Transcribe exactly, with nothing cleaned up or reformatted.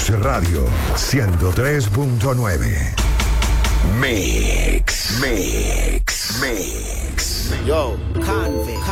Mix Radio ciento tres punto nueve. Mix, Mix, Mix. Yo, Kanye.